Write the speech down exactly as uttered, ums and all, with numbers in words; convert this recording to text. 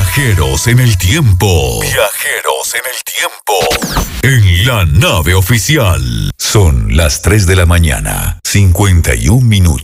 Viajeros en el tiempo. Viajeros en el tiempo. En la nave oficial. Son las tres de la mañana, cincuenta y un minutos.